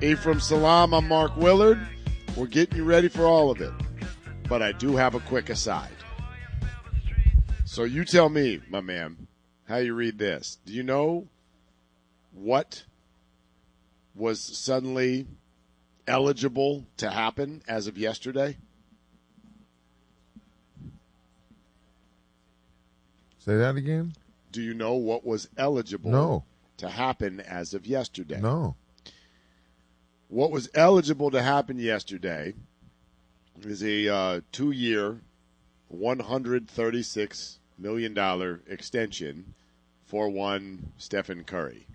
Ephraim Salam, I'm Mark Willard. We're getting you ready for all of it. But I do have a quick aside. So you tell me, my man, how you read this. Do you know what was suddenly eligible to happen as of yesterday? Say that again? Do you know what was eligible to happen as of yesterday? No. What was eligible to happen yesterday is a 2-year, $136 million extension for one Stephen Curry.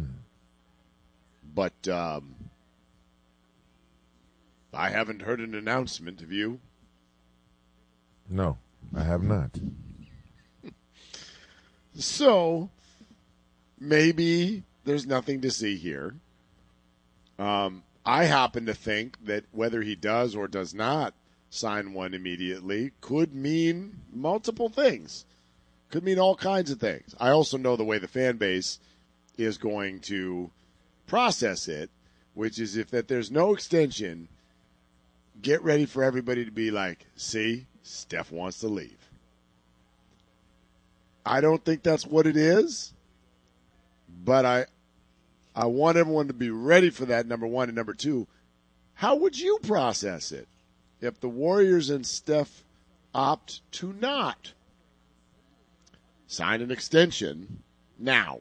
But I haven't heard an announcement. Have you? No, I have not. So maybe there's nothing to see here. I happen to think that whether he does or does not sign one immediately could mean multiple things. Could mean all kinds of things. I also know the way the fan base is going to process it, which is if that there's no extension, get ready for everybody to be like, see, Steph wants to leave. I don't think that's what it is, but I want everyone to be ready for that, number one. And number two, how would you process it if the Warriors and Steph opt to not sign an extension now?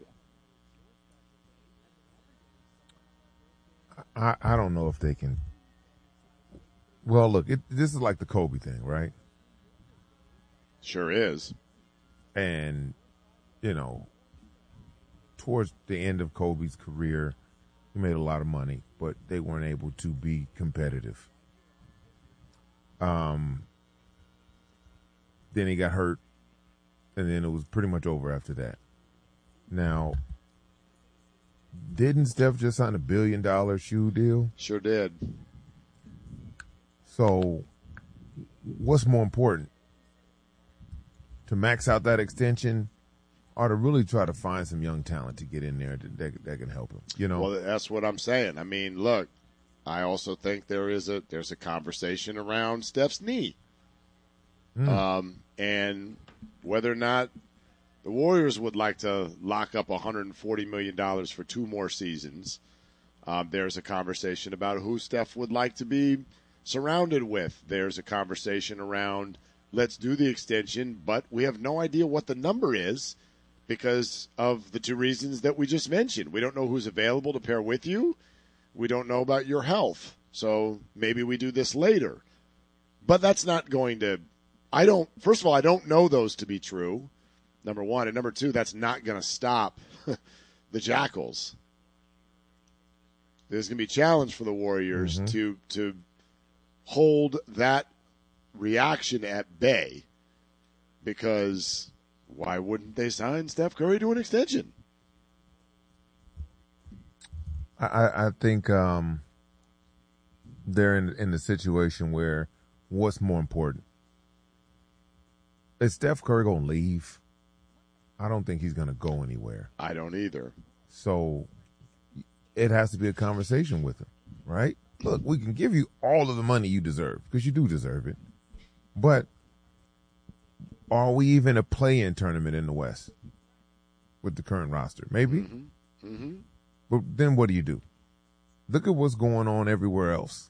I don't know if they can. Well, look, this is like the Kobe thing, right? Sure is. And, you know, towards the end of Kobe's career, he made a lot of money, but they weren't able to be competitive. Then he got hurt, and then it was pretty much over after that. Now, didn't Steph just sign a $1 billion shoe deal? Sure did. So, what's more important? To max out that extension, or to really try to find some young talent to get in there that can help him? You know. Well, that's what I'm saying. I mean, look, I also think there's a conversation around Steph's knee, and whether or not the Warriors would like to lock up $140 million for 2 more seasons. There's a conversation about who Steph would like to be surrounded with. There's a conversation around, let's do the extension, but we have no idea what the number is because of the 2 reasons that we just mentioned. We don't know who's available to pair with you. We don't know about your health. So maybe we do this later. But that's not going to – first of all, I don't know those to be true, number one. And number two, that's not going to stop the Jackals. There's going to be a challenge for the Warriors to hold that reaction at bay, because why wouldn't they sign Steph Curry to an extension? I think they're in the situation where what's more important? Is Steph Curry going to leave? I don't think he's going to go anywhere. I don't either. So it has to be a conversation with him, right? Look, we can give you all of the money you deserve, because you do deserve it. But are we even a play-in tournament in the West with the current roster? Maybe. But then what do? Look at what's going on everywhere else.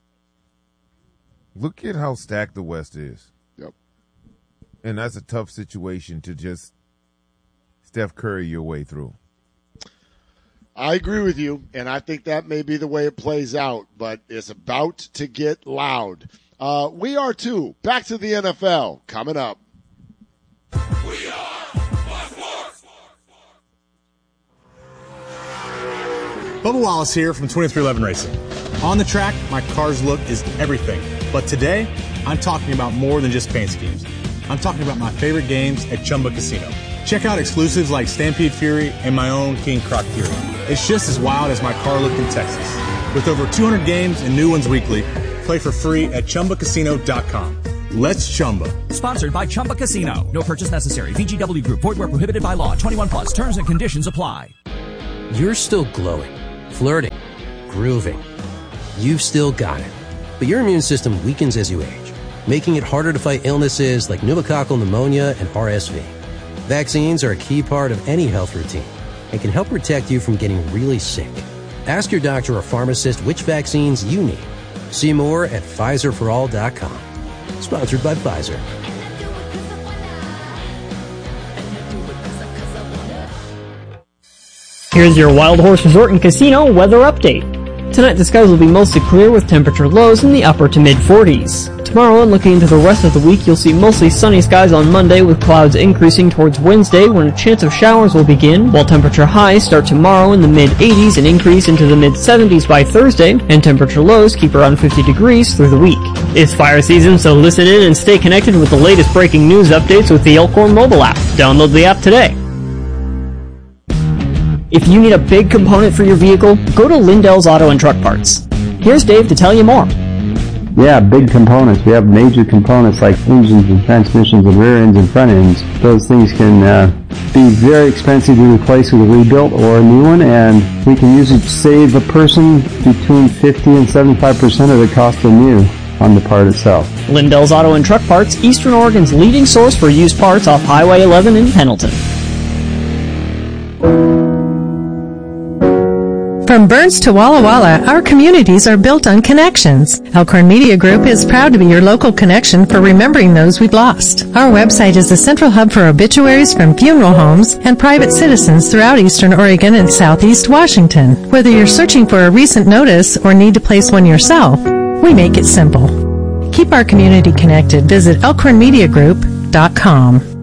Look at how stacked the West is. Yep. And that's a tough situation to just Steph Curry your way through. I agree with you, and I think that may be the way it plays out, but it's about to get loud. We are too. Back to the NFL coming up. We are Sports. Bubba Wallace here from 2311 Racing. On the track, my car's look is everything. But today, I'm talking about more than just paint schemes. I'm talking about my favorite games at Chumba Casino. Check out exclusives like Stampede Fury and my own King Croc Fury. It's just as wild as my car look in Texas. With over 200 games and new ones weekly, play for free at ChumbaCasino.com. Let's Chumba. Sponsored by Chumba Casino. No purchase necessary. VGW Group. Void where prohibited by law. 21 plus. Terms and conditions apply. You're still glowing, flirting, grooving. You've still got it, but your immune system weakens as you age, making it harder to fight illnesses like pneumococcal pneumonia and RSV. Vaccines are a key part of any health routine and can help protect you from getting really sick. Ask your doctor or pharmacist which vaccines you need. See more at PfizerForAll.com. Sponsored by Pfizer. Here's your Wild Horse Resort and Casino weather update. Tonight the skies will be mostly clear with temperature lows in the upper to mid-40s. Tomorrow and looking into the rest of the week, you'll see mostly sunny skies on Monday with clouds increasing towards Wednesday when a chance of showers will begin, while temperature highs start tomorrow in the mid-80s and increase into the mid-70s by Thursday, and temperature lows keep around 50 degrees through the week. It's fire season, so listen in and stay connected with the latest breaking news updates with the Elkhorn mobile app. Download the app today. If you need a big component for your vehicle, go to Lindell's Auto and Truck Parts. Here's Dave to tell you more. Yeah, big components. We have major components like engines and transmissions and rear ends and front ends. Those things can be very expensive to replace with a rebuilt or a new one, and we can usually save a person between 50 and 75% of the cost of new on the part itself. Lindell's Auto and Truck Parts, Eastern Oregon's leading source for used parts off Highway 11 in Pendleton. From Burns to Walla Walla, our communities are built on connections. Elkhorn Media Group is proud to be your local connection for remembering those we've lost. Our website is the central hub for obituaries from funeral homes and private citizens throughout Eastern Oregon and Southeast Washington. Whether you're searching for a recent notice or need to place one yourself, we make it simple. Keep our community connected. Visit elkhornmediagroup.com.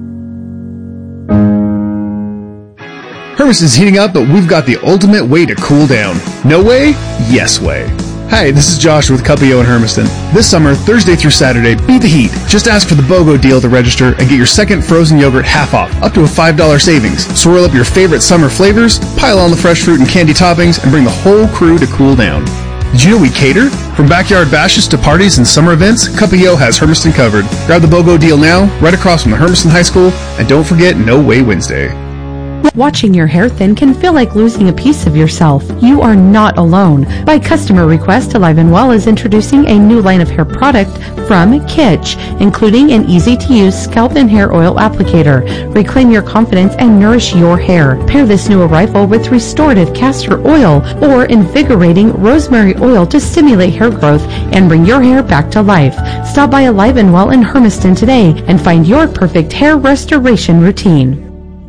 Hermiston's heating up, but we've got the ultimate way to cool down. No way? Yes way. Hi, this is Josh with Cuppio in Hermiston. This summer, Thursday through Saturday, beat the heat. Just ask for the BOGO deal to register and get your second frozen yogurt half off, up to a $5 savings. Swirl up your favorite summer flavors, pile on the fresh fruit and candy toppings, and bring the whole crew to cool down. Did you know we cater? From backyard bashes to parties and summer events, Cuppio has Hermiston covered. Grab the BOGO deal now, right across from the Hermiston High School, and don't forget No Way Wednesday. Watching your hair thin can feel like losing a piece of yourself. You are not alone. By customer request, Alive & Well is introducing a new line of hair product from Kitsch, including an easy-to-use scalp and hair oil applicator. Reclaim your confidence and nourish your hair. Pair this new arrival with restorative castor oil or invigorating rosemary oil to stimulate hair growth and bring your hair back to life. Stop by Alive & Well in Hermiston today and find your perfect hair restoration routine.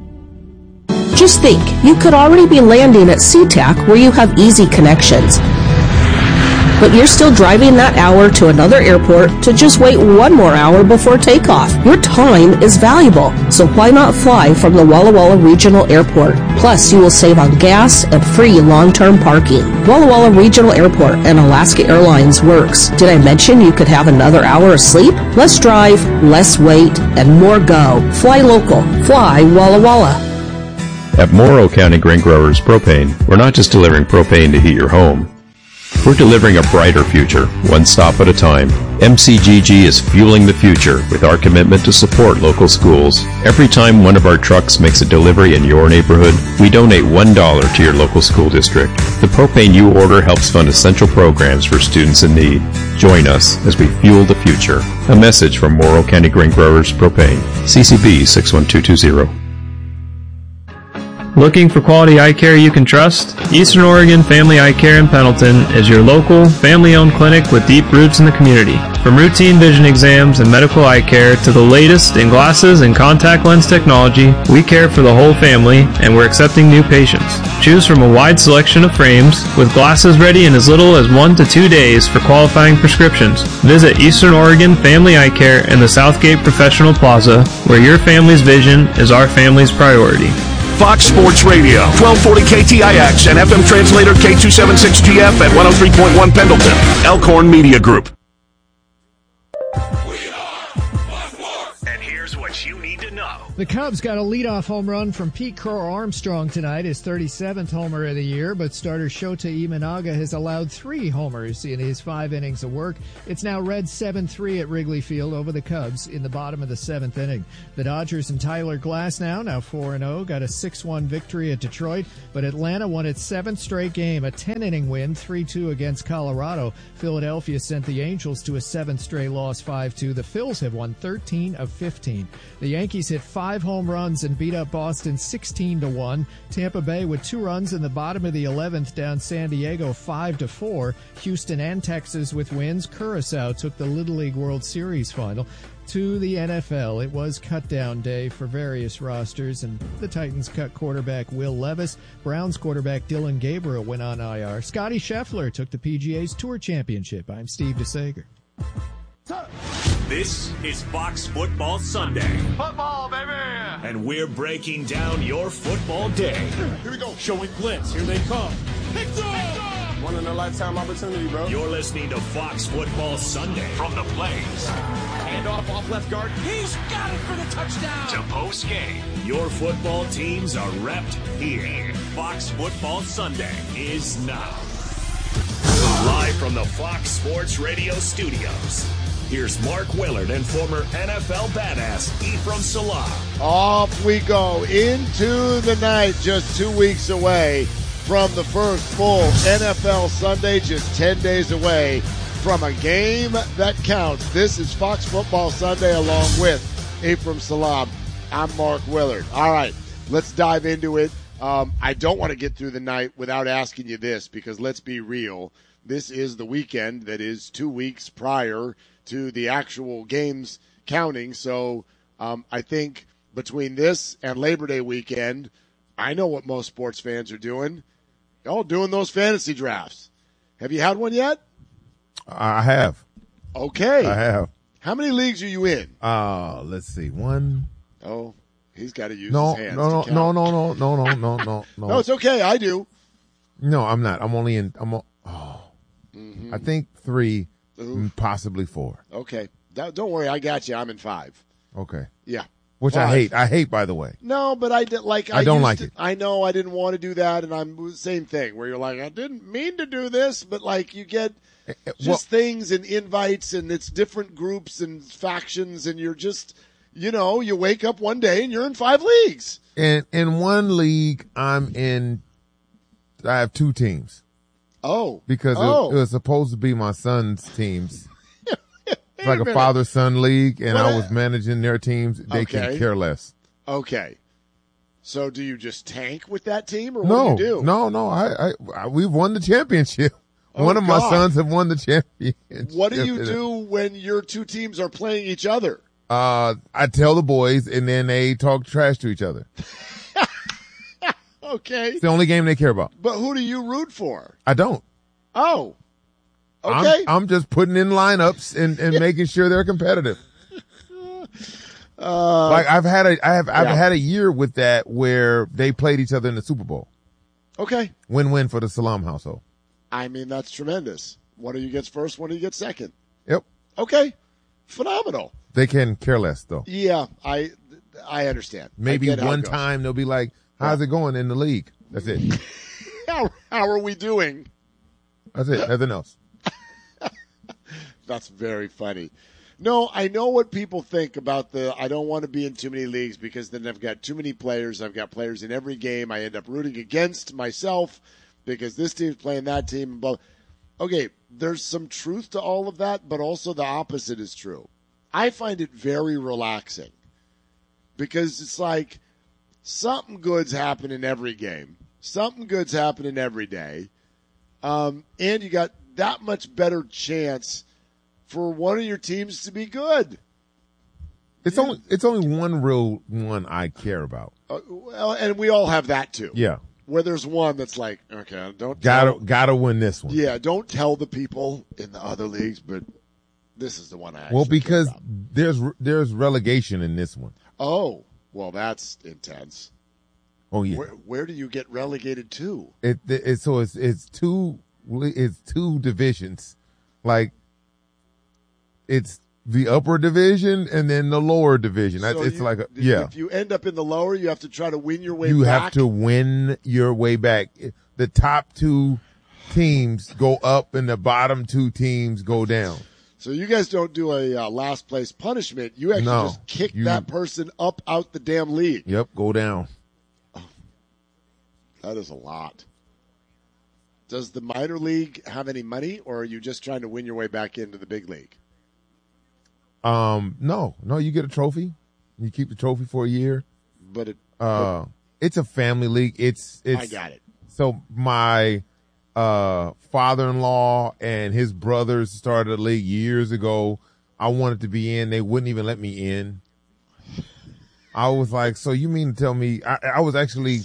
Just think, you could already be landing at SeaTac where you have easy connections. But you're still driving that hour to another airport to just wait one more hour before takeoff. Your time is valuable, so why not fly from the Walla Walla Regional Airport? Plus, you will save on gas and free long-term parking. Walla Walla Regional Airport and Alaska Airlines works. Did I mention you could have another hour of sleep? Less drive, less wait, and more go. Fly local. Fly Walla Walla. At Morrow County Grain Growers Propane, we're not just delivering propane to heat your home. We're delivering a brighter future, one stop at a time. MCGG is fueling the future with our commitment to support local schools. Every time one of our trucks makes a delivery in your neighborhood, we donate $1 to your local school district. The propane you order helps fund essential programs for students in need. Join us as we fuel the future. A message from Morrow County Grain Growers Propane. CCB 61220. Looking for quality eye care you can trust? Eastern Oregon Family Eye Care in Pendleton is your local, family-owned clinic with deep roots in the community. From routine vision exams and medical eye care to the latest in glasses and contact lens technology, we care for the whole family and we're accepting new patients. Choose from a wide selection of frames with glasses ready in as little as 1 to 2 days for qualifying prescriptions. Visit Eastern Oregon Family Eye Care in the Southgate Professional Plaza, where your family's vision is our family's priority. Fox Sports Radio, 1240 KTIX and FM translator K276GF at 103.1 Pendleton. Elkhorn Media Group. And here's what you need to know. The Cubs got a leadoff home run from Pete Crow Armstrong tonight, his 37th homer of the year, but starter Shota Imanaga has allowed 3 homers in his 5 innings of work. It's now Reds 7-3 at Wrigley Field over the Cubs in the bottom of the 7th inning. The Dodgers and Tyler Glasnow, now 4-0, got a 6-1 victory at Detroit, but Atlanta won its 7th straight game, a 10-inning win, 3-2 against Colorado. Philadelphia sent the Angels to a 7th straight loss, 5-2. The Phils have won 13 of 15. The Yankees hit 5 home runs and beat up Boston 16-1. Tampa Bay with 2 runs in the bottom of the 11th down San Diego 5-4. Houston and Texas with wins. Curacao took the Little League World Series final. To the NFL, it was cut-down day for various rosters, and the Titans cut quarterback Will Levis. Browns quarterback Dylan Gabriel went on IR. Scotty Scheffler took the PGA's Tour Championship. I'm Steve DeSager. This is Fox Football Sunday. Football, baby! And we're breaking down your football day. Here we go. Showing blitz. Here they come. Picked off! One in a lifetime opportunity, bro. You're listening to Fox Football Sunday. From the Blaze. Hand off left guard. He's got it for the touchdown! To post game. Your football teams are repped here. Fox Football Sunday is now. Live from the Fox Sports Radio studios. Here's Mark Willard and former NFL badass Ephraim Salah. Off we go into the night, just 2 weeks away from the first full NFL Sunday, just 10 days away from a game that counts. This is Fox Football Sunday along with Ephraim Salah. I'm Mark Willard. All right, let's dive into it. I don't want to get through the night without asking you this, because let's be real. This is the weekend that is 2 weeks prior to the actual games counting. So I think between this and Labor Day weekend, I know what most sports fans are doing. Y'all doing those fantasy drafts. Have you had one yet? I have. Okay. I have. How many leagues are you in? Let's see. 1. Oh, he's got to use No, his hands no, to no, count. no. No, it's okay. I do. No, I'm not. I'm only in. I think 3, possibly 4. Okay. Don't worry. I got you. I'm in 5. Okay. Yeah. Which 5. I hate. I hate, by the way. No, but I did like. I don't like it. I know I didn't want to do that, and I'm same thing where you're like, I didn't mean to do this, but like you get just things and invites, and it's different groups and factions, and you're just, you wake up one day and you're in 5 leagues. And in one league, I'm in. I have 2 teams. Oh, because it was supposed to be my son's teams. It's like a father-son league, and I was managing their teams. They can care less. Okay. So do you just tank with that team, or what do you do? No. We've won the championship. One of my sons have won the championship. What do you do when your 2 teams are playing each other? I tell the boys, and then they talk trash to each other. Okay. It's the only game they care about. But who do you root for? I don't. Oh. Okay. I'm just putting in lineups and making sure they're competitive. Like I've had a year with that where they played each other in the Super Bowl. Okay. Win-win for the Salam household. I mean, that's tremendous. One of you gets first, one of you gets second. Yep. Okay. Phenomenal. They can care less though. Yeah, I understand. Maybe one time they'll be like, how's it going in the league? That's it. How are we doing? That's it. Nothing else. That's very funny. No, I know what people think about I don't want to be in too many leagues because then I've got too many players. I've got players in every game. I end up rooting against myself because this team's playing that team. And blah. Okay, there's some truth to all of that, but also the opposite is true. I find it very relaxing because it's like something good's happening every game. Something good's happening every day. And you got that much better chance for one of your teams to be good. It's only one real one I care about. Well, and we all have that too. Yeah. Where there's one that's like, okay, gotta win this one. Yeah, don't tell the people in the other leagues, but this is the one I actually Well, because care about. there's relegation in this one. Oh, well, that's intense. Oh yeah. Where do you get relegated to? It's two divisions. Like it's the upper division and then the lower division. So It's like if you end up in the lower, you have to try to win your way you back. have to win your way back. The top two teams go up and the bottom two teams go down. So you guys don't do a last place punishment. You actually just kick that person up out the damn league. Yep, go down. That is a lot. Does the minor league have any money, or are you just trying to win your way back into the big league? No, you get a trophy. You keep the trophy for a year. But it's a family league. It's I got it. So my father-in-law and his brothers started a league years ago. I wanted to be in. They wouldn't even let me in. I was like, so you mean to tell me I was actually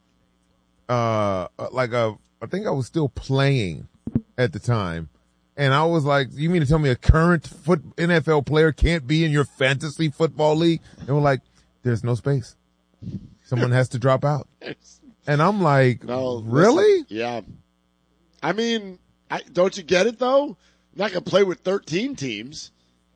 I think I was still playing at the time. And I was like, you mean to tell me a current NFL player can't be in your fantasy football league? They were like, there's no space. Someone has to drop out. And I'm like, really? Listen, yeah. I mean, don't you get it, though? I'm not going to play with 13 teams.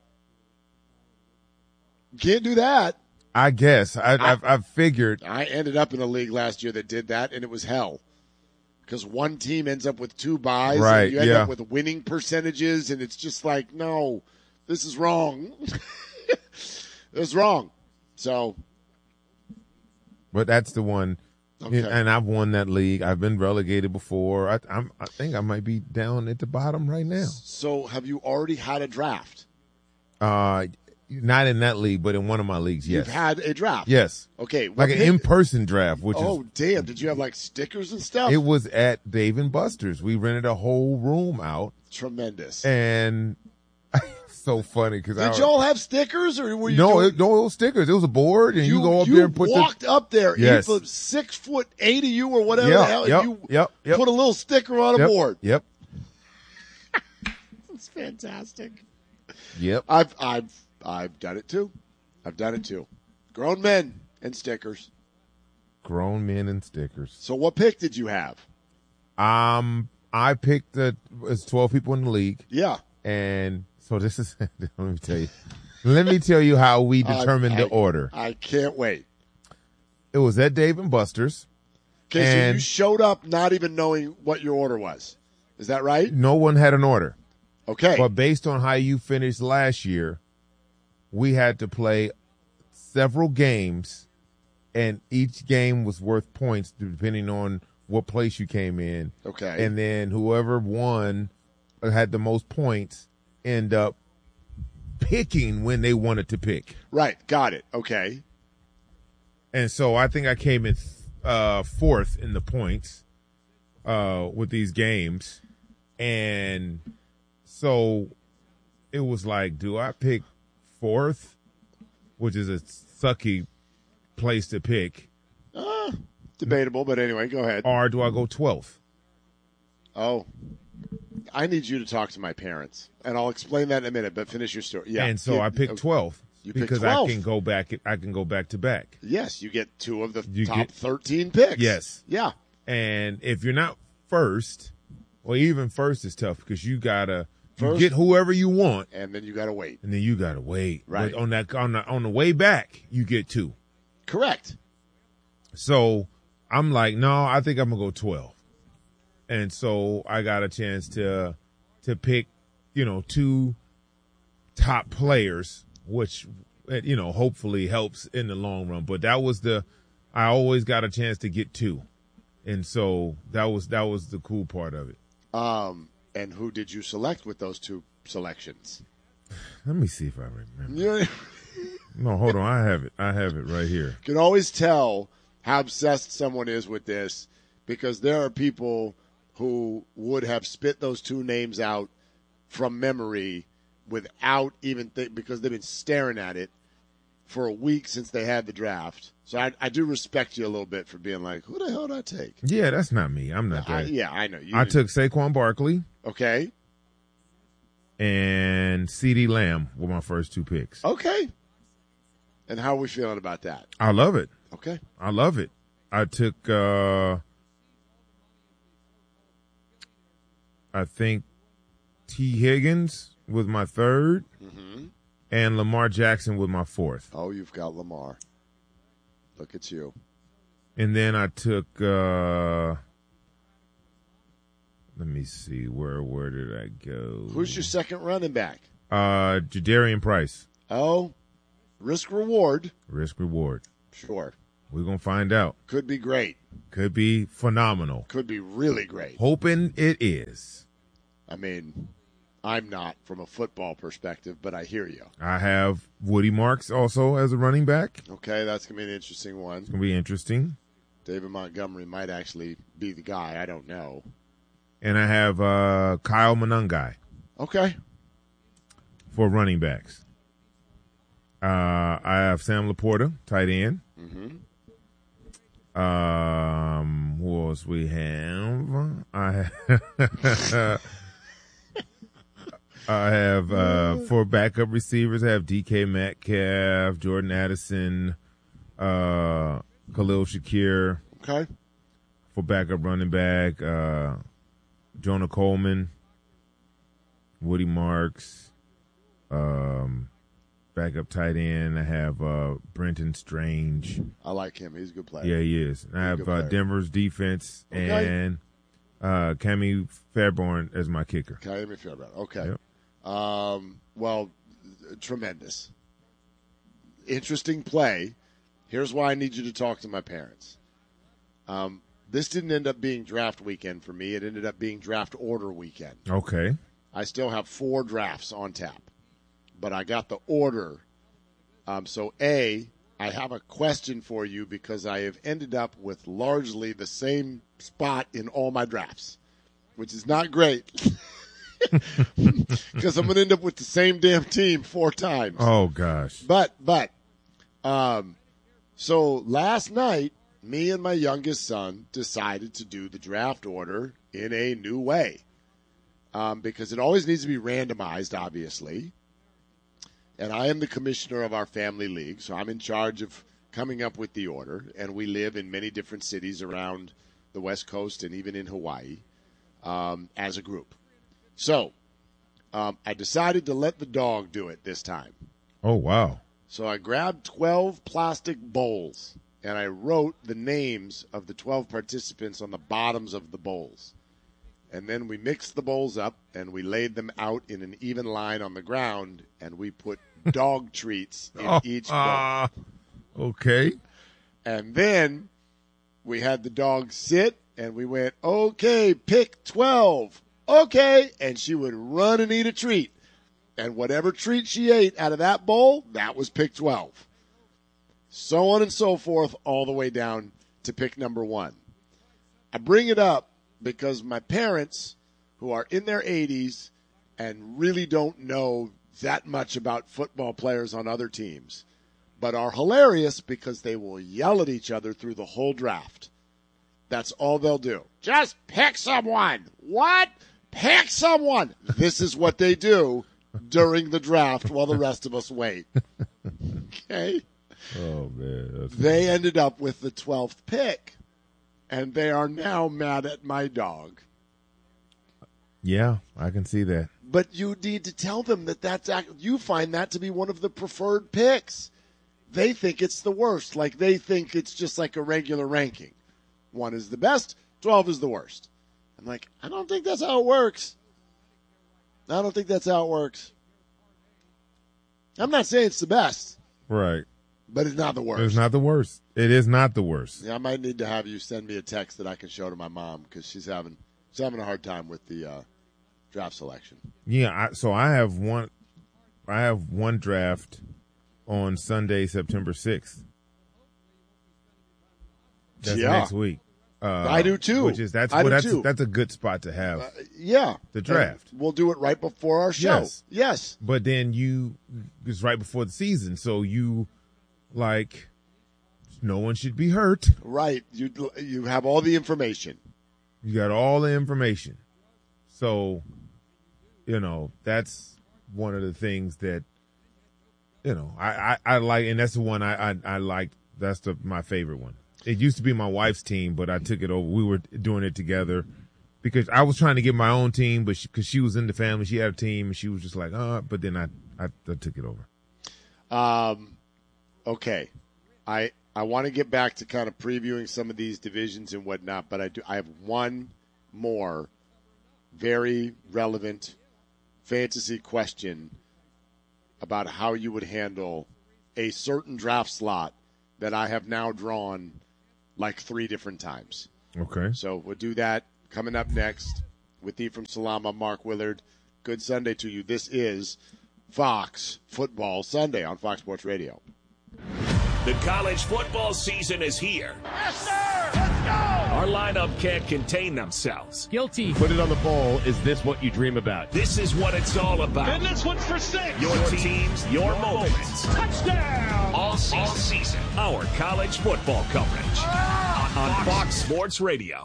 Can't do that. I guess. I've figured. I ended up in a league last year that did that, and it was hell. Because one team ends up with 2 buys, right, and you end up with winning percentages, and it's just like, no, this is wrong. It's wrong. So. But that's the one. Okay. And I've won that league. I've been relegated before. I think I might be down at the bottom right now. So have you already had a draft? Not in that league, but in one of my leagues, yes. You've had a draft? Yes. Okay. Like an in-person draft, which is. Oh, damn. Did you have like stickers and stuff? It was at Dave & Buster's. We rented a whole room out. Tremendous. And so funny because did y'all have stickers or were you? No, it was stickers. It was a board, and you go up there and put. You walked up there. Yes. 6'8" of you or whatever the hell. Yep. Put a little sticker on a board. Yep. That's fantastic. Yep. I've done it too. Grown men and stickers. Grown men and stickers. So what pick did you have? I picked it's 12 people in the league. Yeah. And so this is let me tell you how we determined the order. I can't wait. It was at Dave & Buster's. Okay, so you showed up not even knowing what your order was. Is that right? No one had an order. Okay. But based on how you finished last year, we had to play several games, and each game was worth points depending on what place you came in. Okay. And then whoever won had the most points end up picking when they wanted to pick. Right. Got it. Okay. And so I think I came in fourth in the points with these games. And so it was like, do I pick fourth, which is a sucky place to pick? Debatable, but anyway, go ahead. Or do I go 12th? Oh, I need you to talk to my parents, and I'll explain that in a minute. But finish your story. Yeah. And so I picked 12th because 12. I can go back. I can go back to back. Yes, you get 2 of the top 13 picks. Yes. Yeah. And if you're not first, well, even first is tough because you gotta get whoever you want, and then you gotta wait. Right. But on the way back, you get 2. Correct. So I'm like, no, I think I'm gonna go 12. And so I got a chance to pick, 2 top players, which, hopefully helps in the long run. But that was I always got a chance to get 2. And so that was the cool part of it. And who did you select with those 2 selections? Let me see if I remember. No, hold on. I have it right here. You can always tell how obsessed someone is with this because there are people who would have spit those 2 names out from memory without even because they've been staring at it for a week since they had the draft. So I do respect you a little bit for being like, who the hell did I take? Yeah, that's not me. I'm not that. I know. I took Saquon Barkley. Okay. And CeeDee Lamb were my first 2 picks. Okay. And how are we feeling about that? I love it. Okay. I love it. I took, I think T. Higgins was my 3rd. Mm-hmm. And Lamar Jackson with my 4th. Oh, you've got Lamar. Look at you. And then I took, let me see, where did I go? Who's your second running back? Jadarian Price. Oh, risk reward. Risk reward. Sure. We're going to find out. Could be great. Could be phenomenal. Could be really great. Hoping it is. I mean, I'm not from a football perspective, but I hear you. I have Woody Marks also as a running back. Okay, that's going to be an interesting one. It's going to be interesting. David Montgomery might actually be the guy. I don't know. And I have Kyle Monangai. Okay. For running backs. I have Sam Laporta, tight end. Mm-hmm. Who else we have? I have for backup receivers, I have DK Metcalf, Jordan Addison, Khalil Shakir. Okay. For backup running back, Jonah Coleman, Woody Marks, backup tight end. I have Brenton Strange. I like him. He's a good player. Yeah, he is. And I have Denver's defense and Cammy Fairbairn as my kicker. Cammy Fairbairn. Okay. Yep. Well, tremendous. Interesting play. Here's why I need you to talk to my parents. This didn't end up being draft weekend for me. It ended up being draft order weekend. Okay. I still have 4 drafts on tap, but I got the order. So, I have a question for you because I have ended up with largely the same spot in all my drafts, which is not great because I'm going to end up with the same damn team 4 times. Oh, gosh. But, so last night, me and my youngest son decided to do the draft order in a new way. Because it always needs to be randomized, obviously. And I am the commissioner of our family league, so I'm in charge of coming up with the order. And we live in many different cities around the West Coast and even in Hawaii as a group. So I decided to let the dog do it this time. Oh, wow. So I grabbed 12 plastic bowls, and I wrote the names of the 12 participants on the bottoms of the bowls. And then we mixed the bowls up, and we laid them out in an even line on the ground, and we put dog treats in each bowl. Okay. And then we had the dog sit, and we went, okay, pick 12. Okay. And she would run and eat a treat. And whatever treat she ate out of that bowl, that was pick 12. So on and so forth, all the way down to pick number 1. I bring it up because my parents, who are in their 80s and really don't know that much about football players on other teams, but are hilarious because they will yell at each other through the whole draft. That's all they'll do. Just pick someone. What? Pick someone. This is what they do during the draft while the rest of us wait. Okay? Oh, man. They ended up with the 12th pick, and they are now mad at my dog. Yeah, I can see that. But you need to tell them that you find that to be one of the preferred picks. They think it's the worst. Like, they think it's just like a regular ranking. 1 is the best, 12 is the worst. I'm like, I don't think that's how it works. I don't think that's how it works. I'm not saying it's the best. Right. But it's not the worst. It's not the worst. It is not the worst. Yeah, I might need to have you send me a text that I can show to my mom because she's having a hard time with the draft selection. Yeah, so I have one draft on Sunday, September 6th. That's next week. I do too. That's a good spot to have. The draft. We'll do it right before our show. Yes. But then it's right before the season, so no one should be hurt. Right. You have all the information. You got all the information. So, that's one of the things that, I like, and that's the one I like. That's my favorite one. It used to be my wife's team, but I took it over. We were doing it together because I was trying to get my own team, but because she was in the family, she had a team, and she was just like, but then I took it over. Okay. I want to get back to kind of previewing some of these divisions and whatnot, but I have one more very relevant fantasy question about how you would handle a certain draft slot that I have now drawn like 3 different times. Okay. So we'll do that coming up next with Ephraim Salam. I'm Mark Willard. Good Sunday to you. This is Fox Football Sunday on Fox Sports Radio. The college football season is here. Yes, sir! Let's go! Our lineup can't contain themselves. Guilty. Put it on the bowl. Is this what you dream about? This is what it's all about. And this one's for 6. Your teams, your moments. Touchdown! All season. Our college football coverage on Fox Sports Radio.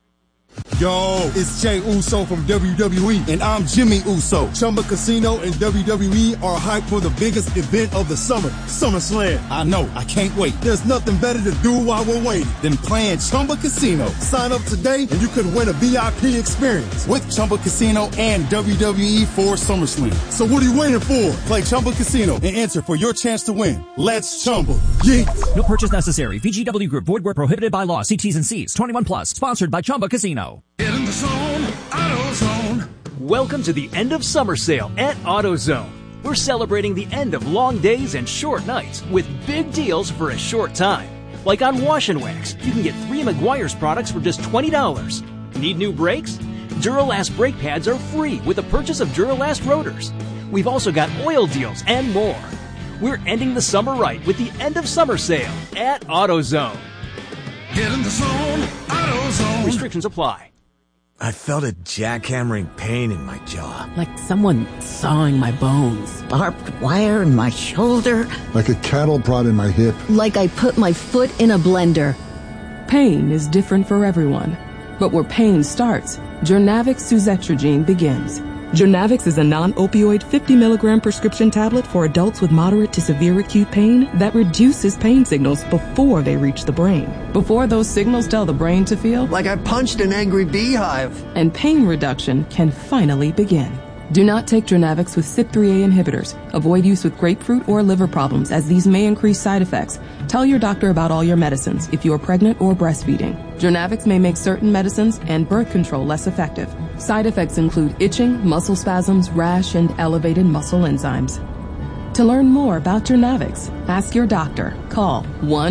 Yo, it's Jay Uso from WWE, and I'm Jimmy Uso. Chumba Casino and WWE are hyped for the biggest event of the summer, SummerSlam. I know, I can't wait. There's nothing better to do while we're waiting than playing Chumba Casino. Sign up today, and you could win a VIP experience with Chumba Casino and WWE for SummerSlam. So what are you waiting for? Play Chumba Casino and enter for your chance to win. Let's Chumba. Yeah. No purchase necessary. VGW Group. Void where prohibited by law. See T's and C's. 21 plus. Sponsored by Chumba Casino. Get in the zone, AutoZone. Welcome to the end of summer sale at AutoZone. We're celebrating the end of long days and short nights with big deals for a short time. Like on Wash and Wax, you can get 3 Meguiar's products for just $20. Need new brakes? Duralast brake pads are free with the purchase of Duralast rotors. We've also got oil deals and more. We're ending the summer right with the end of summer sale at AutoZone. Get in the zone, AutoZone. Restrictions apply. I felt a jackhammering pain in my jaw. Like someone sawing my bones. Barbed wire in my shoulder. Like a cattle prod in my hip. Like I put my foot in a blender. Pain is different for everyone. But where pain starts, Jurnavix suzetrigine begins. Jurnavix is a non-opioid 50-milligram prescription tablet for adults with moderate to severe acute pain that reduces pain signals before they reach the brain. Before those signals tell the brain to feel like I punched an angry beehive. And pain reduction can finally begin. Do not take Jurnavix with CYP3A inhibitors. Avoid use with grapefruit or liver problems, as these may increase side effects. Tell your doctor about all your medicines if you are pregnant or breastfeeding. Jurnavix may make certain medicines and birth control less effective. Side effects include itching, muscle spasms, rash, and elevated muscle enzymes. To learn more about Jurnavix, ask your doctor. Call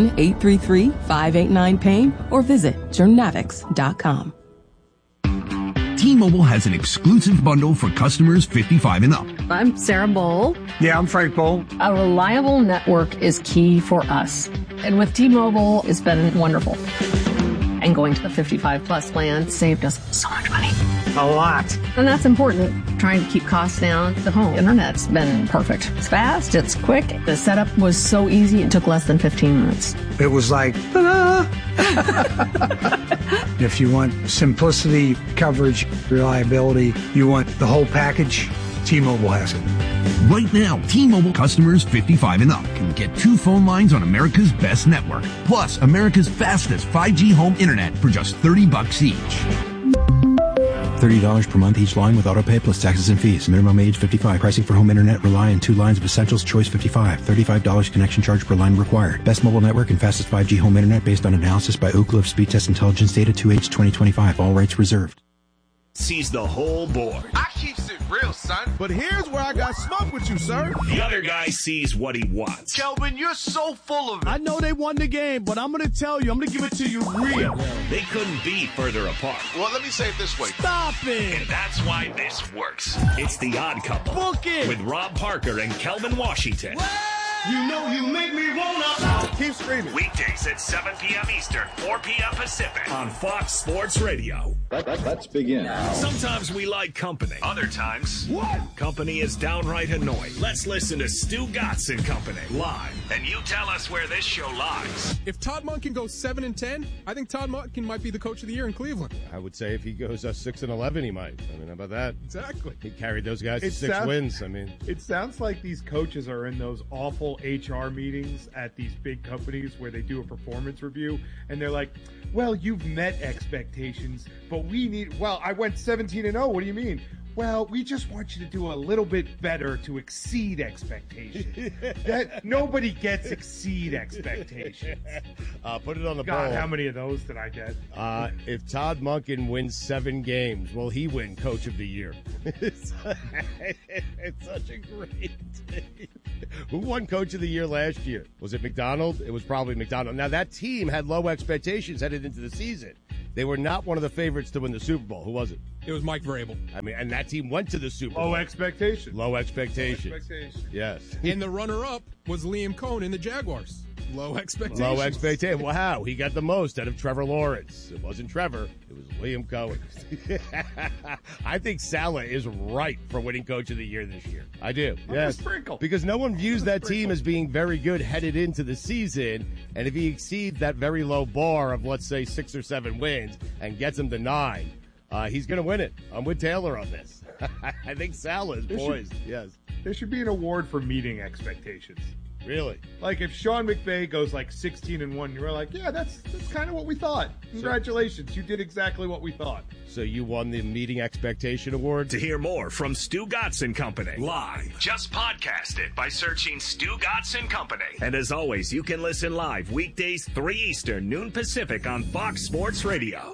1-833-589-PAIN or visit Jurnavix.com. T-Mobile has an exclusive bundle for customers 55 and up. I'm Sarah Bowl. Yeah, I'm Frank Bowl. A reliable network is key for us. And with T-Mobile, it's been wonderful. And going to the 55 plus plan saved us so much money. A lot. And that's important. Trying to keep costs down. The home internet's been perfect. It's fast, it's quick. The setup was so easy, it took less than 15 minutes. It was like, ta-da! If you want simplicity, coverage, reliability, you want the whole package, T-Mobile has it. Right now, T-Mobile customers 55 and up can get 2 phone lines on America's best network, plus America's fastest 5G home internet for just $30 each. $30 per month each line with autopay plus taxes and fees. Minimum age 55. Pricing for home internet rely on 2 lines of Essentials. Choice 55. $35 connection charge per line required. Best mobile network and fastest 5G home internet based on analysis by Ookla of Speed Test Intelligence data 2H2025. All rates reserved. Sees the whole board. I keeps it real, son. But here's where I got smoked with you, sir. The other guy sees what he wants. Kelvin, you're so full of it. I know they won the game, but I'm going to tell you, I'm going to give it to you real. They couldn't be further apart. Well, let me say it this way. Stop it. And that's why this works. It's The Odd Couple. Book it. With Rob Parker and Kelvin Washington. You know you make me wanna. Keep screaming. Weekdays at 7 p.m. Eastern, 4 p.m. Pacific on Fox Sports Radio. Let's begin. Sometimes we like company. Other times, company is downright annoying. Let's listen to Stu Gatz and Company live. And you tell us where this show lies. If Todd Monken goes 7-10, I think Todd Monken might be the coach of the year in Cleveland. I would say if he goes 6-11, he might. I mean, how about that? Exactly. He carried those guys to 6 wins. I mean, it sounds like these coaches are in those awful HR meetings at these big companies where they do a performance review, and they're like, well, you've met expectations, but we need, well, I went 17-0. What do you mean? well, we just want you to do a little bit better to exceed expectations. That nobody gets exceed expectations. Put it on the God, bowl. how many of those did I get? If Todd Monken wins 7 games, will he win Coach of the Year? It's such a great thing. Who won Coach of the Year last year? Was it McDonald? It was probably McDonald. Now, that team had low expectations headed into the season. They were not one of the favorites to win the Super Bowl. Who was it? It was Mike Vrabel. I mean, and that team went to the Super Bowl. Low expectations. Low expectations. Yes. And the runner-up was Liam Cohn in the Jaguars. Low expectations. Low expectations. Wow, he got the most out of Trevor Lawrence. It wasn't Trevor. It was Liam Cohen. I think Saleh is right for winning Coach of the Year this year. I do. Yes. Sprinkle. Because no one views that team as being very good headed into the season. And if he exceeds that very low bar of, let's say, 6 or 7 wins and gets them to 9, he's going to win it. I'm with Taylor on this. I think Saleh is poised. Yes. There should be an award for meeting expectations. Really? Like if Sean McVay goes like 16-1, you're like, yeah, that's kind of what we thought. Congratulations, you did exactly what we thought. So you won the Meeting Expectation Award? To hear more from Stu Gotts & Company live, just podcast it by searching Stu Gotts & Company. And as always, you can listen live weekdays 3 Eastern, noon Pacific on Fox Sports Radio.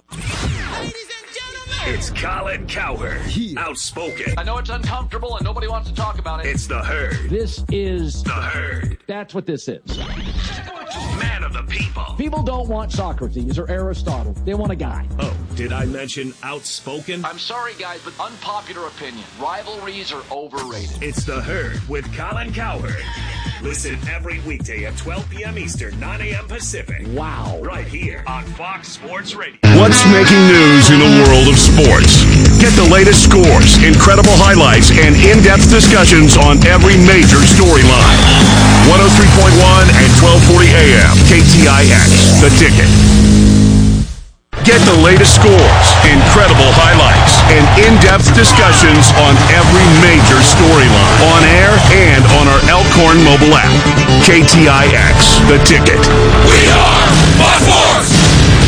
It's Colin Cowherd, outspoken. I know it's uncomfortable and nobody wants to talk about it. It's the Herd. This is the Herd. That's what this is. Man of the people. People don't want Socrates or Aristotle. They want a guy. Oh, did I mention outspoken? I'm sorry, guys, but unpopular opinion. Rivalries are overrated. It's the Herd with Colin Cowherd. Listen every weekday at 12 p.m. Eastern, 9 a.m. Pacific. Wow. Right here on Fox Sports Radio. What's making news in the world of sports? Get the latest scores, incredible highlights, and in-depth discussions on every major storyline. 103.1 and 1240 AM, KTIX, The Ticket. Get the latest scores, incredible highlights, and in-depth discussions on every major storyline. On air and on our Elkhorn mobile app. KTIX, The Ticket. We are Fox Sports!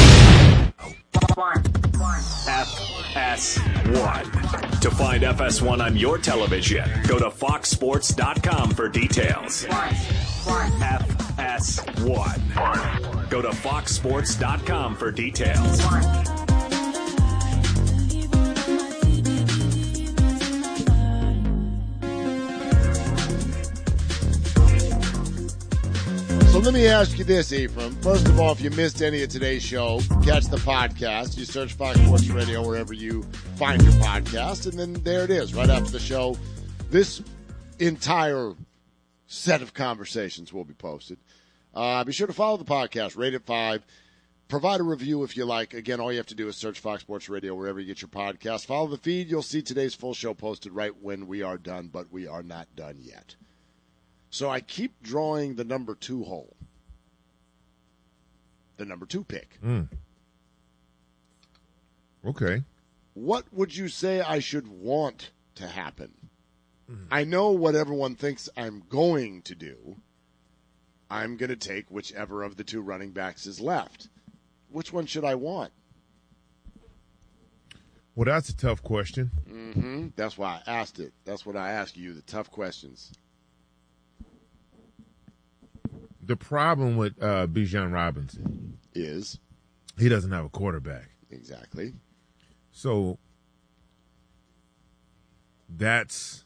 FS1. To find FS1 on your television, go to foxsports.com for details. FS1. Go to foxsports.com for details. So let me ask you this, Ephraim. First of all, if you missed any of today's show, catch the podcast. You search Fox Sports Radio wherever you find your podcast, and then there it is, right after the show. This entire set of conversations will be posted. Be sure to follow the podcast, rate it 5. Provide a review if you like. Again, all you have to do is search Fox Sports Radio wherever you get your podcast. Follow the feed. You'll see today's full show posted right when we are done, but we are not done yet. So I keep drawing the number 2 hole. The number 2 pick. Okay. What would you say I should want to happen? I know what everyone thinks I'm going to do. I'm going to take whichever of the 2 running backs is left. Which one should I want? Well, that's a tough question. Mm-hmm. That's why I asked it. That's what I ask you, the tough questions. The problem with Bijan Robinson is he doesn't have a quarterback. Exactly. So that's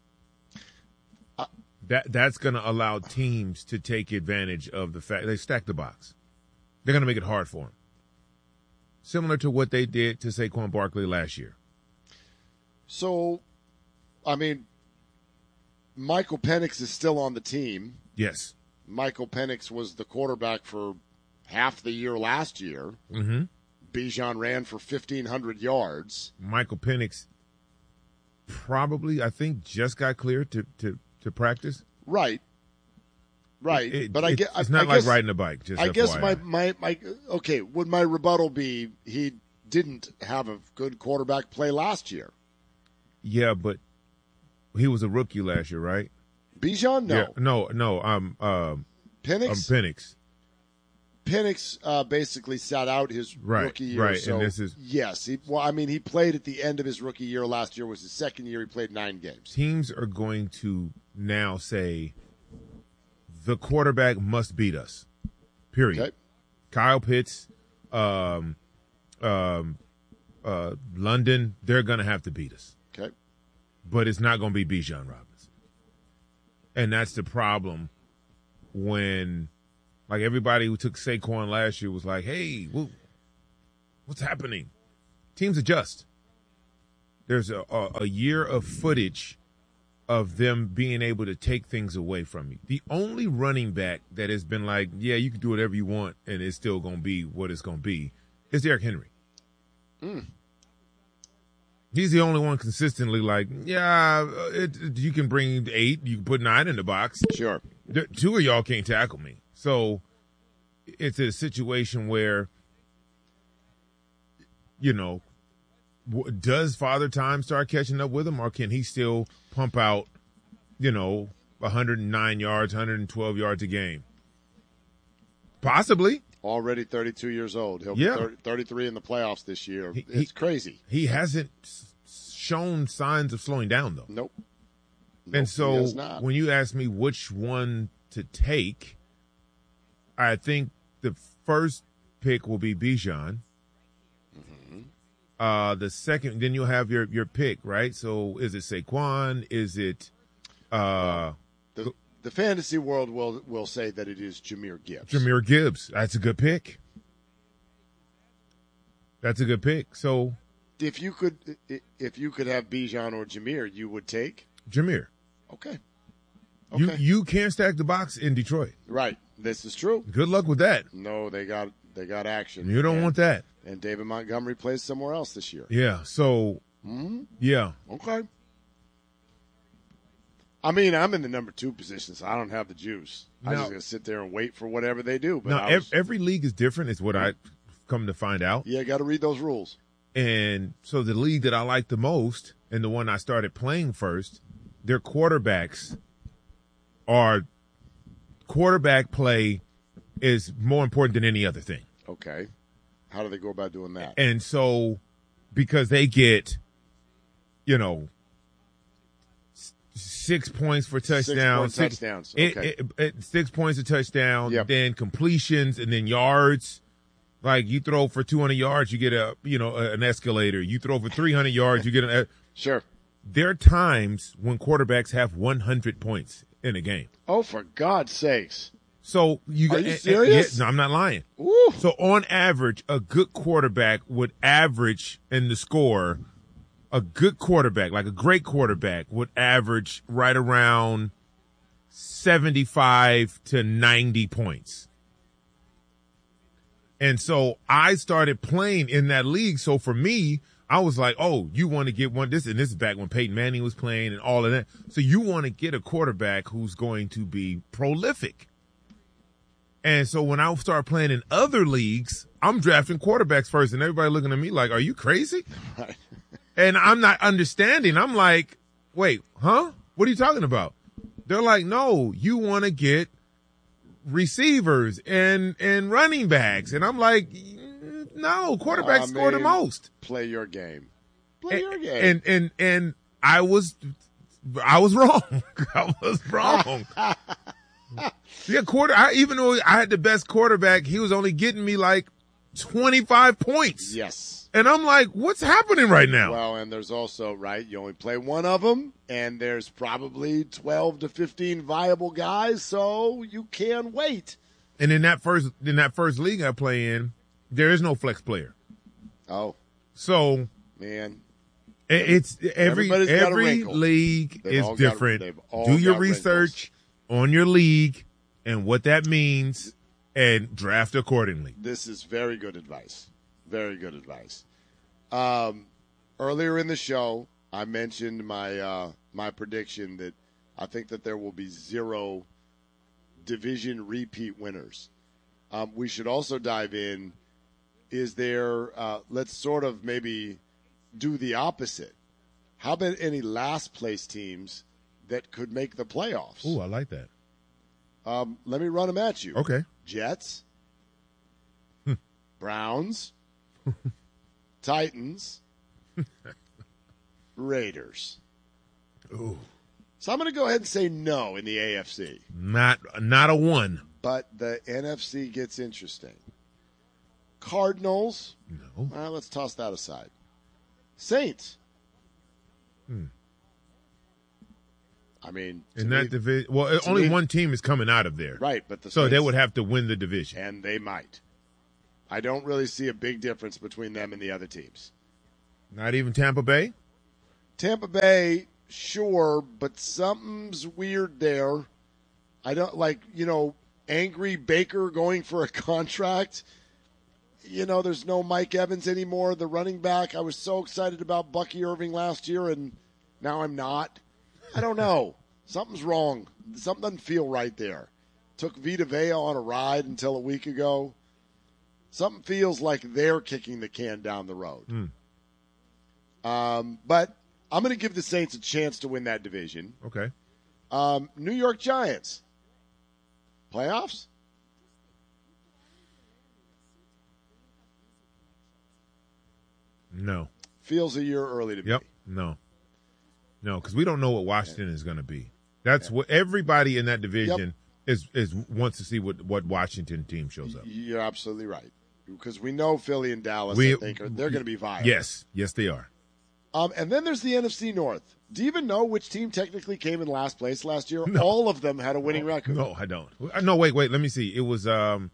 going to allow teams to take advantage of the fact they stack the box. They're going to make it hard for him. Similar to what they did to Saquon Barkley last year. So, I mean, Michael Penix is still on the team. Yes. Michael Penix was the quarterback for half the year last year. Mm-hmm. Bijan ran for 1,500 yards. Michael Penix probably, I think, just got cleared to practice. Right. Right. But it's not like riding a bike. Just I FYI. guess my okay, would my rebuttal be he didn't have a good quarterback play last year? Yeah, but he was a rookie last year, right? Bijan? No. Yeah, no. Penix? Penix. Penix basically sat out his rookie year. Right, So and this is yes. He played at the end of his rookie year. Last year was his second year. He played 9 games. Teams are going to now say the quarterback must beat us. Period. Okay. Kyle Pitts, London, they're going to have to beat us. Okay. But it's not going to be Bijan Robinson. And that's the problem when, like, everybody who took Saquon last year was like, hey, what's happening? Teams adjust. There's a year of footage of them being able to take things away from you. The only running back that has been like, yeah, you can do whatever you want and it's still going to be what it's going to be is Derrick Henry. He's the only one consistently like, yeah, you can bring 8, you can put 9 in the box. Sure. 2 of y'all can't tackle me. So it's a situation where, you know, does Father Time start catching up with him, or can he still pump out, you know, 109 yards, 112 yards a game? Possibly. Already 32 years old. He'll be 33 in the playoffs this year. It's crazy. He hasn't shown signs of slowing down, though. Nope. And so he has not. when you ask me which one to take, I think the first pick will be Bijan. The second, then you'll have your pick, right? So is it Saquon? Is it the fantasy world will say that it is Jahmyr Gibbs. Jahmyr Gibbs. That's a good pick. So if you could have Bijan or Jahmyr, you would take Jahmyr. Okay. You can't stack the box in Detroit. Right. This is true. Good luck with that. No, they got action. You don't want that. And David Montgomery plays somewhere else this year. Yeah. So. Yeah. Okay. I mean, I'm in the number 2 position, so I don't have the juice. I'm just gonna sit there and wait for whatever they do. But every league is different. Is what I come to find out. Yeah, got to read those rules. And so the league that I like the most, and the one I started playing first, their quarterbacks are quarterback play is more important than any other thing. Okay. How do they go about doing that? And so because they get, 6 points for touchdowns. 6 touchdowns. Okay. 6 points a touchdown, Yep. then completions, and then yards. Like you throw for 200 yards, you get an escalator. You throw for 300 yards, you get an. Sure. There are times when quarterbacks have 100 points in a game. Oh, for God's sakes! So are you serious? No, I'm not lying. Ooh. So on average, a good quarterback would average in the score. A good quarterback, like a great quarterback, would average right around 75 to 90 points. And so I started playing in that league. So for me, I was like, oh, you want to get one, this is back when Peyton Manning was playing and all of that. So you want to get a quarterback who's going to be prolific. And so when I start playing in other leagues, I'm drafting quarterbacks first, and everybody looking at me like, are you crazy? Right. And I'm not understanding. I'm like, wait, huh? What are you talking about? They're like, no, you want to get receivers and running backs. And I'm like, no, quarterbacks score the most. Play your game. Play your game. And I was wrong. I was wrong. Yeah, even though I had the best quarterback, he was only getting me like 25 points. Yes. And I'm like, what's happening right now? Well, and there's also, right, you only play one of them, and there's probably 12 to 15 viable guys, so you can wait. And in that first league I play in, there is no flex player. Oh. So, man, it's every league is different. Do your research on your league and what that means and draft accordingly. This is very good advice. Very good advice. Earlier in the show, I mentioned my prediction that I think that there will be 0 division repeat winners. We should also dive in. Is there? Let's sort of maybe do the opposite. How about any last place teams that could make the playoffs? Ooh, I like that. Let me run them at you. Okay. Jets, Browns, Titans, Raiders. Ooh. So I'm going to go ahead and say no in the AFC. Not a one. But the NFC gets interesting. Cardinals. No. Let's toss that aside. Saints. I mean, in that division, well, only one team is coming out of there, right? But so they would have to win the division, and they might. I don't really see a big difference between them and the other teams. Not even Tampa Bay. Tampa Bay, sure, but something's weird there. I don't like, angry Baker going for a contract. There's no Mike Evans anymore, the running back. I was so excited about Bucky Irving last year, and now I'm not. I don't know. Something's wrong. Something doesn't feel right there. Took Vita Vea on a ride until a week ago. Something feels like they're kicking the can down the road. But I'm going to give the Saints a chance to win that division. Okay. New York Giants. Playoffs? No. Feels a year early to me. Yep. No, because we don't know what Washington is going to be. That's what everybody in that division is wants to see what Washington team shows up. You're absolutely right, because we know Philly and Dallas. I think they're going to be viable. Yes, they are. And then there's the NFC North. Do you even know which team technically came in last place last year? No. All of them had a winning record. No, I don't. No, wait. Let me see. It was was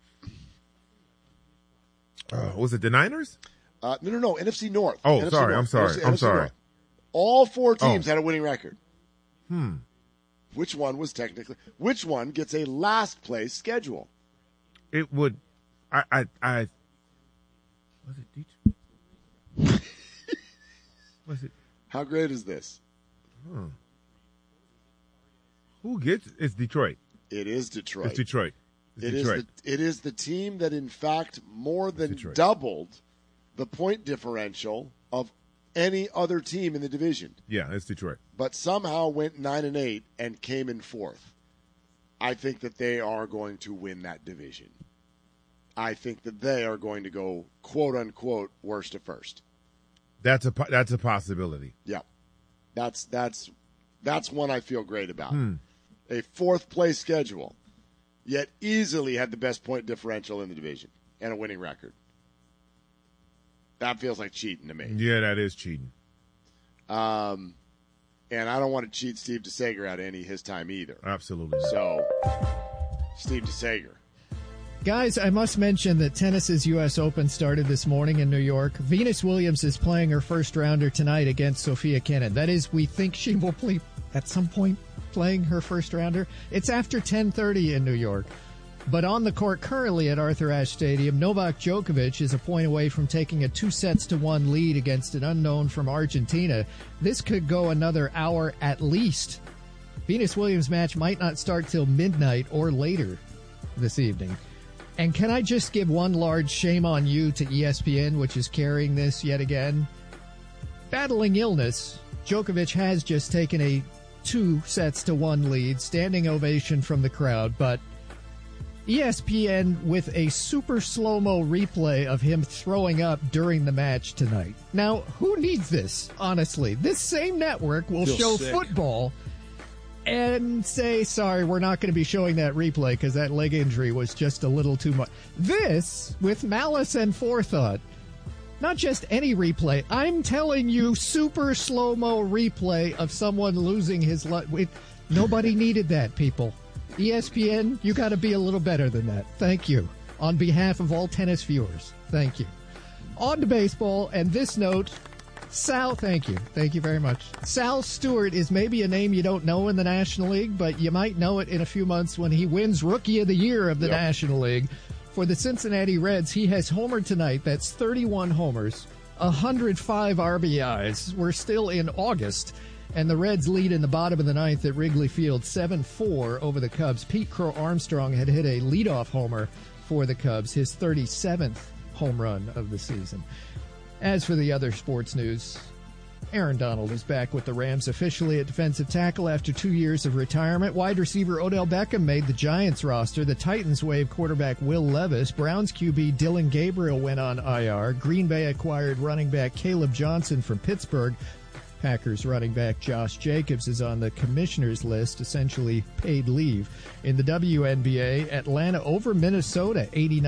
it the Niners? No. NFC North. Oh, NFC sorry. North. I'm sorry. North. All four teams had a winning record. Which one gets a last place schedule? It would. Was it Detroit? Was it? How great is this? Who gets? It's Detroit. It is Detroit. It's Detroit. It is the team that, in fact, more than doubled the point differential of any other team in the division. Yeah, it's Detroit. But somehow went 9-8 and came in fourth. I think that they are going to win that division. I think that they are going to go, quote unquote, worst to first. That's a possibility. Yeah, that's one I feel great about. A fourth place schedule, yet easily had the best point differential in the division and a winning record. That feels like cheating to me. Yeah, that is cheating. And I don't want to cheat Steve DeSager out of any of his time either. Absolutely. So, Steve DeSager. Guys, I must mention that tennis's U.S. Open started this morning in New York. Venus Williams is playing her first rounder tonight against Sophia Kenin. That is, we think she will play at some point playing her first rounder. It's after 10:30 in New York. But on the court currently at Arthur Ashe Stadium, Novak Djokovic is a point away from taking a 2-1 lead against an unknown from Argentina. This could go another hour at least. Venus Williams' match might not start till midnight or later this evening. And can I just give one large shame on you to ESPN, which is carrying this yet again? Battling illness, Djokovic has just taken a 2-1 lead, standing ovation from the crowd, but ESPN with a super slow-mo replay of him throwing up during the match tonight. Now, who needs this, honestly? This same network will show football and say, sorry, we're not going to be showing that replay because that leg injury was just a little too much. This, with malice and forethought, not just any replay, I'm telling you, super slow-mo replay of someone losing his life. Nobody needed that, people. ESPN, you got to be a little better than that. Thank you. On behalf of all tennis viewers, thank you. On to baseball, and this note, Sal, thank you. Thank you very much. Sal Stewart is maybe a name you don't know in the National League, but you might know it in a few months when he wins Rookie of the Year of the National League. For the Cincinnati Reds, he has homered tonight. That's 31 homers, 105 RBIs. We're still in August. And the Reds lead in the bottom of the ninth at Wrigley Field, 7-4 over the Cubs. Pete Crow Armstrong had hit a leadoff homer for the Cubs, his 37th home run of the season. As for the other sports news, Aaron Donald is back with the Rams officially at defensive tackle after 2 years of retirement. Wide receiver Odell Beckham made the Giants roster. The Titans waived quarterback Will Levis. Browns QB Dylan Gabriel went on IR. Green Bay acquired running back Caleb Johnson from Pittsburgh. Packers running back Josh Jacobs is on the commissioner's list, essentially paid leave. In the WNBA, Atlanta over Minnesota,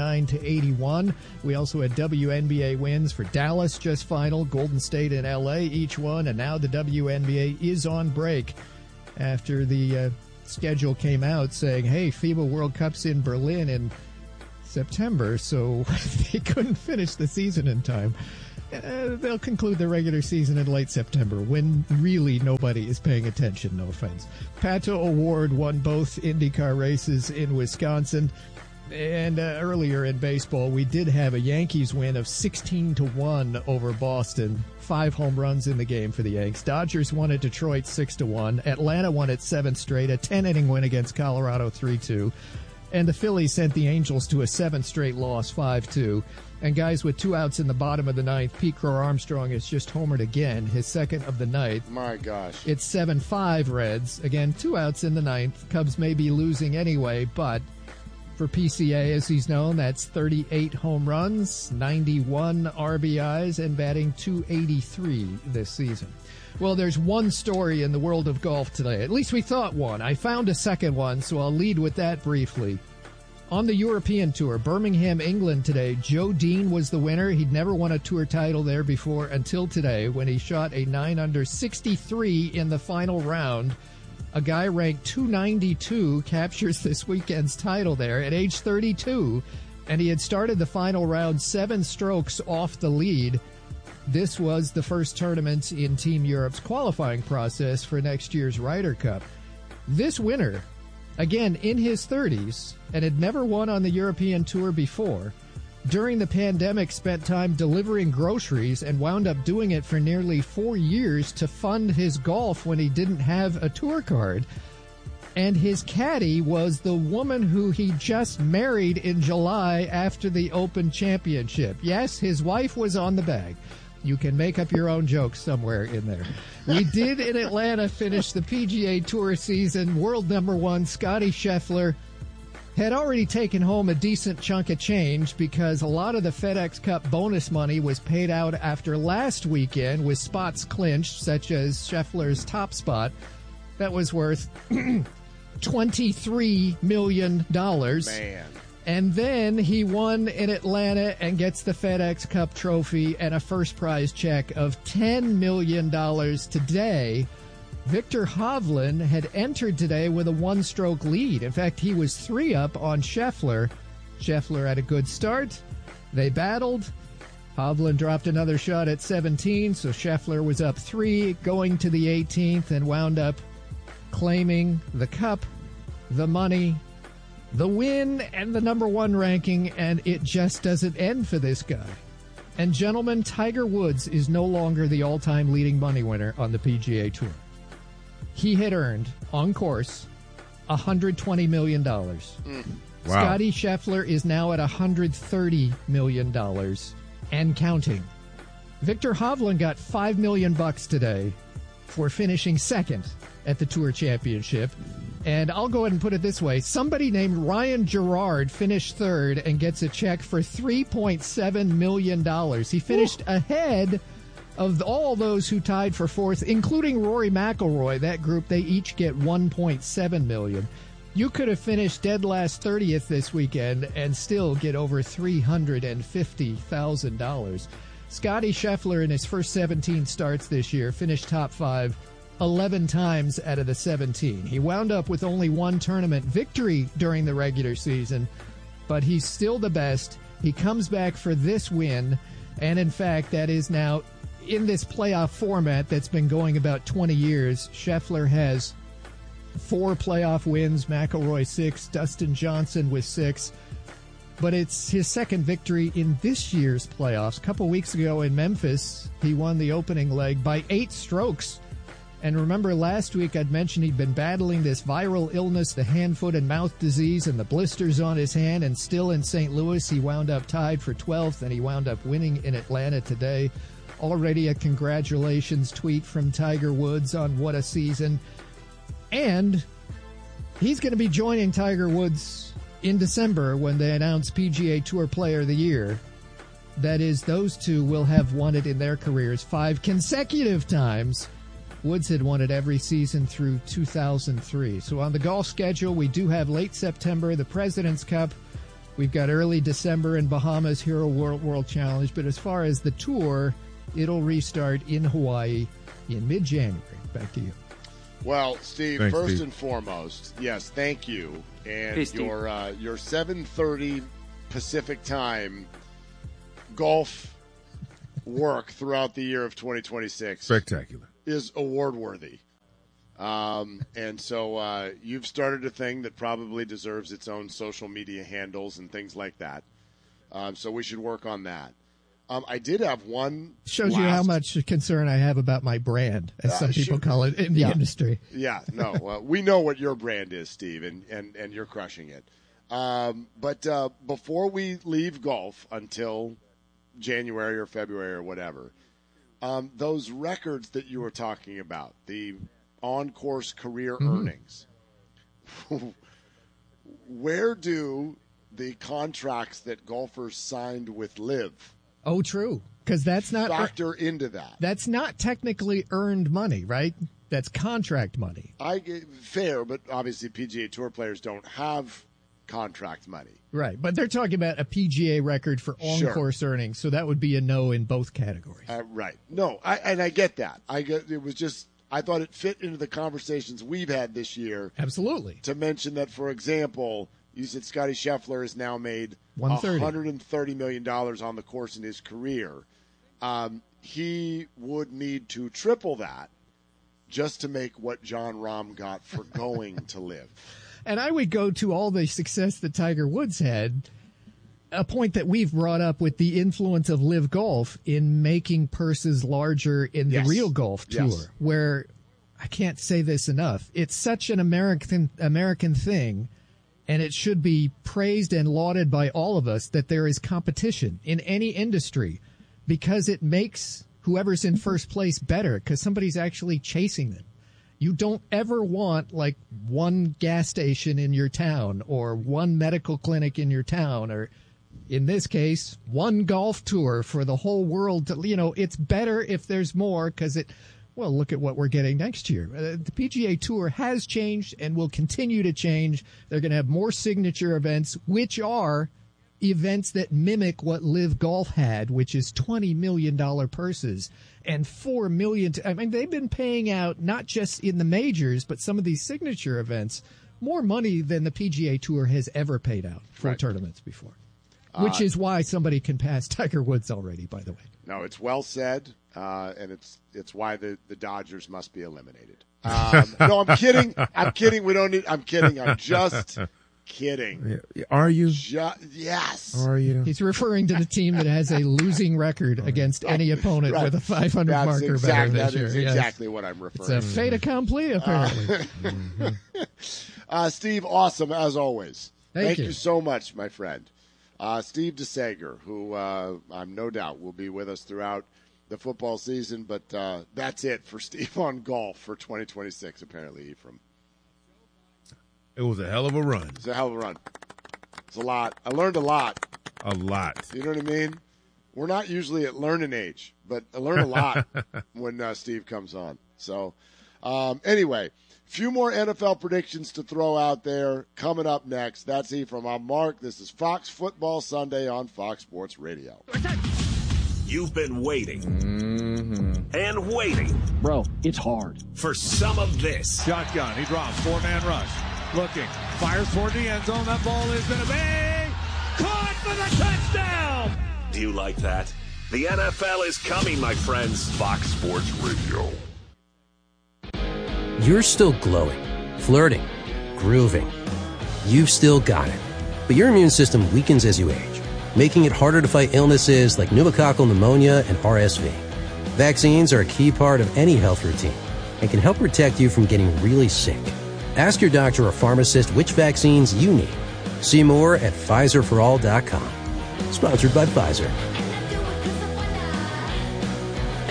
89-81. We also had WNBA wins for Dallas, just final. Golden State and LA, each one. And now the WNBA is on break after the schedule came out saying, hey, FIBA World Cup's in Berlin in September, so they couldn't finish the season in time. They'll conclude the regular season in late September when really nobody is paying attention, no offense. Pato O'Ward won both IndyCar races in Wisconsin. And earlier in baseball, we did have a Yankees win of 16-1 over Boston. 5 home runs in the game for the Yanks. Dodgers won at Detroit 6-1. Atlanta won at 7th straight, a 10-inning win against Colorado 3-2. And the Phillies sent the Angels to a 7th straight loss, 5-2. And guys, with 2 outs in the bottom of the ninth, Pete Crow Armstrong has just homered again, his second of the night. My gosh. It's 7-5 Reds. Again, 2 outs in the ninth. Cubs may be losing anyway, but for PCA, as he's known, that's 38 home runs, 91 RBIs, and batting .283 this season. Well, there's one story in the world of golf today. At least we thought one. I found a second one, so I'll lead with that briefly. On the European Tour, Birmingham, England today, Joe Dean was the winner. He'd never won a tour title there before until today when he shot a 9-under 63 in the final round. A guy ranked 292 captures this weekend's title there at age 32, and he had started the final round 7 strokes off the lead. This was the first tournament in Team Europe's qualifying process for next year's Ryder Cup. This winner, again in his 30s, and had never won on the European Tour before, during the pandemic spent time delivering groceries and wound up doing it for nearly 4 years to fund his golf when he didn't have a tour card. And his caddy was the woman who he just married in July after the Open Championship. Yes, his wife was on the bag. You can make up your own jokes somewhere in there. We did in Atlanta finish the PGA Tour season. World number 1, Scottie Scheffler, had already taken home a decent chunk of change because a lot of the FedEx Cup bonus money was paid out after last weekend with spots clinched, such as Scheffler's top spot. That was worth $23 million. Man. And then he won in Atlanta and gets the FedEx Cup trophy and a first prize check of $10 million today. Victor Hovland had entered today with a 1-stroke lead. In fact, he was 3 up on Scheffler. Scheffler had a good start. They battled. Hovland dropped another shot at 17, so Scheffler was up 3 going to the 18th and wound up claiming the cup, the money, the win, and the number 1 ranking, and it just doesn't end for this guy. And gentlemen, Tiger Woods is no longer the all-time leading money winner on the PGA Tour. He had earned, on course, $120 million. Wow. Scottie Scheffler is now at $130 million and counting. Victor Hovland got $5 million today for finishing second at the Tour Championship. And I'll go ahead and put it this way. Somebody named Ryan Gerard finished third and gets a check for $3.7 million. He finished ahead of all those who tied for fourth, including Rory McIlroy. That group, they each get $1.7 million. You could have finished dead last 30th this weekend and still get over $350,000. Scottie Scheffler, in his first 17 starts this year, finished top 5 11 times out of the 17. He wound up with only 1 tournament victory during the regular season, but he's still the best. He comes back for this win, and in fact, that is now in this playoff format that's been going about 20 years. Scheffler has 4 playoff wins, McIlroy 6, Dustin Johnson with 6. But it's his second victory in this year's playoffs. A couple weeks ago in Memphis, he won the opening leg by 8 strokes. And remember last week I'd mentioned he'd been battling this viral illness, the hand, foot, and mouth disease, and the blisters on his hand, and still in St. Louis he wound up tied for 12th, and he wound up winning in Atlanta today. already a congratulations tweet from Tiger Woods on what a season. And he's going to be joining Tiger Woods in December when they announce PGA Tour Player of the Year. That is, those two will have won it in their careers 5 consecutive times. Woods had won it every season through 2003. So on the golf schedule, we do have late September, the President's Cup. We've got early December in Bahamas, Hero World Challenge. But as far as the tour, it'll restart in Hawaii in mid-January. Back to you. Well, Steve, Thanks, first Steve. and foremost, yes, thank you. And Hey, Steve. your 7:30 Pacific time golf work throughout the year of 2026 Spectacular. is award worthy. And so you've started a thing that probably deserves its own social media handles and things like that. So we should work on that. I did have one. Shows you how much concern I have about my brand, as some people call it in the industry. Yeah, no, we know what your brand is, Steve, and you're crushing it. But before we leave golf until January or February or whatever, those records that you were talking about, the on-course career earnings, where do the contracts that golfers signed with LIV Oh, true. Because that's not factor into that? That's not technically earned money, right? That's contract money. Fair, but obviously PGA Tour players don't have contract money. Right, but they're talking about a PGA record for on-course earnings, so that would be a no in both categories. Right. No, I get that. I thought it fit into the conversations we've had this year. Absolutely. To mention that, for example, you said Scotty Scheffler has now made $130 million on the course in his career. He would need to triple that just to make what Jon Rahm got for going to LIV. And I would go to all the success that Tiger Woods had, a point that we've brought up with the influence of LIV Golf in making purses larger in the real golf tour, where I can't say this enough. It's such an American thing, and it should be praised and lauded by all of us that there is competition in any industry because it makes whoever's in first place better because somebody's actually chasing them. You don't ever want like one gas station in your town or one medical clinic in your town or, in this case, one golf tour for the whole world. It's better if there's more because well, look at what we're getting next year. The PGA Tour has changed and will continue to change. They're going to have more signature events, which are events that mimic what LIV Golf had, which is $20 million purses and $4 million. They've been paying out not just in the majors, but some of these signature events, more money than the PGA Tour has ever paid out for tournaments before, which is why somebody can pass Tiger Woods already, by the way. No, it's well said, and it's why the Dodgers must be eliminated. No, I'm kidding. I'm kidding. I'm kidding. I'm just kidding. Are you? Yes. Are you? He's referring to the team that has a losing record against any opponent with a 500 marker better this year. That's exactly what I'm referring to. It's a fait accompli, apparently. Steve, awesome, as always. Thank you so much, my friend. Steve DeSager, who I'm no doubt will be with us throughout the football season, but that's it for Steve on golf for 2026, apparently, Ephraim. It was a hell of a run. It's a hell of a run. It's a lot. I learned a lot. A lot. You know what I mean? We're not usually at learning age, but I learn a lot when Steve comes on. So, anyway, few more NFL predictions to throw out there coming up next. That's Ephraim. I'm Mark. This is Fox Football Sunday on Fox Sports Radio. You've been waiting and waiting. Bro, it's hard. For some of this. Shotgun. He drops. 4-man rush. Looking. Fires toward the end zone. That ball is going to be caught for the touchdown. Do you like that? The NFL is coming, my friends. Fox Sports Radio. You're still glowing, flirting, grooving. You've still got it. But your immune system weakens as you age, making it harder to fight illnesses like pneumococcal pneumonia and RSV. Vaccines are a key part of any health routine and can help protect you from getting really sick. Ask your doctor or pharmacist which vaccines you need. See more at PfizerForAll.com. Sponsored by Pfizer.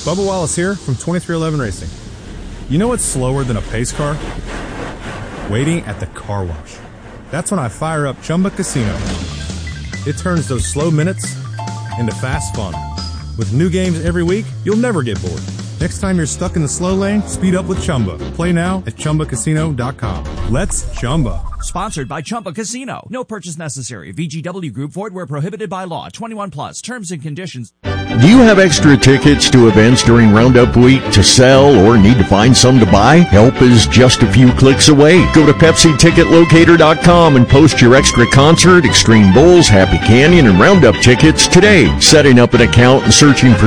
Bubba Wallace here from 2311 Racing. You know what's slower than a pace car? Waiting at the car wash. That's when I fire up Chumba Casino. It turns those slow minutes into fast fun. With new games every week, you'll never get bored. Next time you're stuck in the slow lane, speed up with Chumba. Play now at ChumbaCasino.com. Let's Chumba. Sponsored by Chumba Casino. No purchase necessary. VGW Group. Void where prohibited by law. 21 plus. Terms and conditions. Do you have extra tickets to events during Roundup Week to sell or need to find some to buy? Help is just a few clicks away. Go to PepsiTicketLocator.com and post your extra concert, Extreme Bulls, Happy Canyon, and Roundup tickets today. Setting up an account and searching for